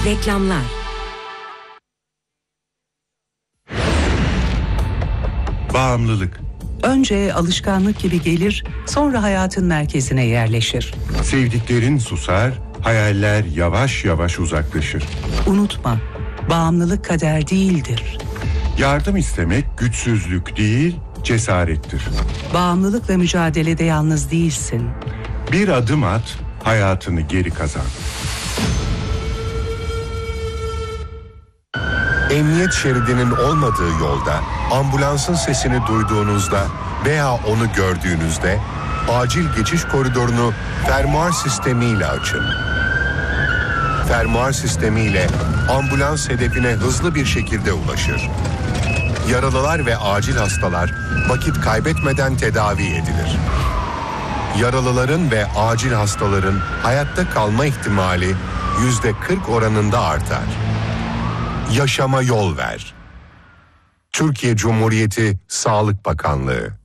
Reklamlar. Bağımlılık. Önce alışkanlık gibi gelir, sonra hayatın merkezine yerleşir. Sevdiklerin susar, hayaller yavaş yavaş uzaklaşır. Unutma, bağımlılık kader değildir. Yardım istemek güçsüzlük değil, cesarettir. Bağımlılıkla mücadelede yalnız değilsin. Bir adım at, hayatını geri kazan. Emniyet şeridinin olmadığı yolda ambulansın sesini duyduğunuzda veya onu gördüğünüzde acil geçiş koridorunu fermuar sistemiyle açın. Fermuar sistemiyle ambulans hedefine hızlı bir şekilde ulaşır. Yaralılar ve acil hastalar vakit kaybetmeden tedavi edilir. Yaralıların ve acil hastaların hayatta kalma ihtimali %40 oranında artar. Yaşama yol ver. Türkiye Cumhuriyeti Sağlık Bakanlığı.